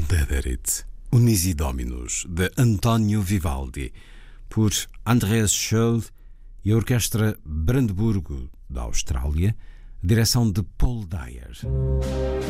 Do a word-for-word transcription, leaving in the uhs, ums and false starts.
Dederit, Unisi Dominus, de António Vivaldi, por Andreas Scholl e a Orquestra Brandemburgo, da Austrália, direção de Paul Dyer.